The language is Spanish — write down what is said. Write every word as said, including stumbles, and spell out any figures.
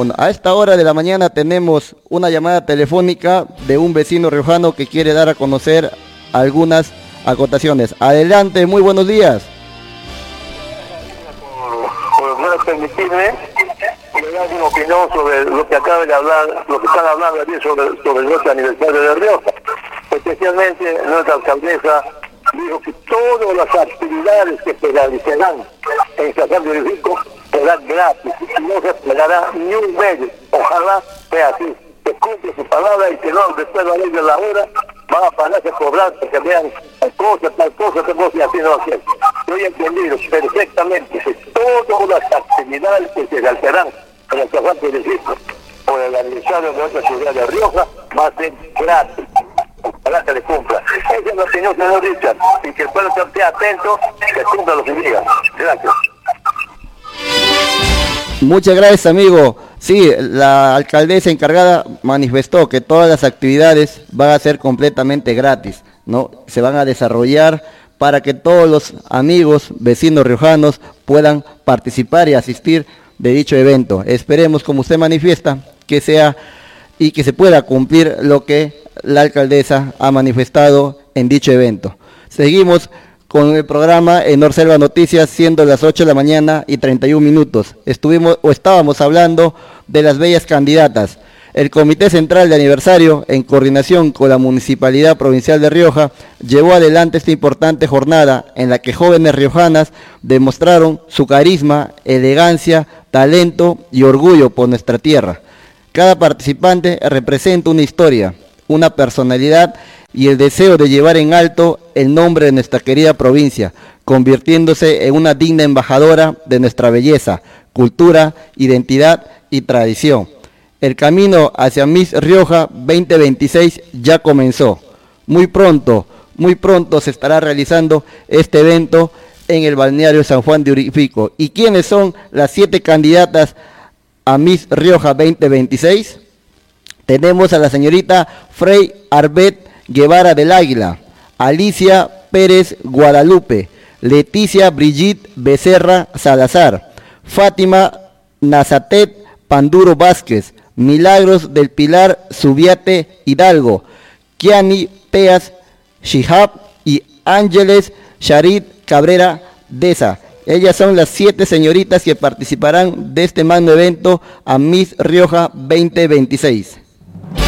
Bueno, a esta hora de la mañana tenemos una llamada telefónica de un vecino riojano que quiere dar a conocer algunas acotaciones. Adelante, muy buenos días. Por, por permitirme dar una opinión sobre lo que acaba de hablar, lo que están hablando aquí sobre, sobre nuestro aniversario de Rioja. Especialmente nuestra alcaldesa dijo que todas las actividades que se realizarán en San Juan de Rico serán gratis, no se pagará ni un medio. Ojalá sea así, que cumple su palabra y que no, después de la ley de la hora, van a pagarse a cobrar para que vean tal cosa, tal cosa, tal cosa, y así no lo hacen. Yo he entendido perfectamente que todas las actividades que se realizarán en el San Juan de Rico por el aniversario de nuestra ciudad de Rioja va a ser gratis. Ojalá que le cumpla. Esa es la opinión, señor Richard, y que el pueblo esté atento, que cumpla lo que diga. Gracias. Muchas gracias, amigo. Sí, la alcaldesa encargada manifestó que todas las actividades van a ser completamente gratis, ¿no? Se van a desarrollar para que todos los amigos, vecinos riojanos puedan participar y asistir de dicho evento. Esperemos, como usted manifiesta, que sea y que se pueda cumplir lo que la alcaldesa ha manifestado en dicho evento. Seguimos con el programa en Norselva Noticias, siendo las ocho de la mañana y treinta y un minutos. Estuvimos o estábamos hablando de las bellas candidatas. El Comité Central de Aniversario, en coordinación con la Municipalidad Provincial de Rioja, llevó adelante esta importante jornada en la que jóvenes riojanas demostraron su carisma, elegancia, talento y orgullo por nuestra tierra. Cada participante representa una historia, una personalidad y el deseo de llevar en alto el nombre de nuestra querida provincia, convirtiéndose en una digna embajadora de nuestra belleza, cultura, identidad y tradición. El camino hacia Miss Rioja veinte veintiséis ya comenzó. Muy pronto, muy pronto se estará realizando este evento en el balneario San Juan de Uripico. ¿Y quiénes son las siete candidatas a Miss Rioja veinte veintiséis? Tenemos a la señorita Frey Arbet Guevara del Águila, Alicia Pérez Guadalupe, Leticia Brigitte Becerra Salazar, Fátima Nazatet Panduro Vázquez, Milagros del Pilar Subiate Hidalgo, Kiani Peas Shihab y Ángeles Sharid Cabrera Deza. Ellas son las siete señoritas que participarán de este magno evento a Miss Rioja veinte veintiséis.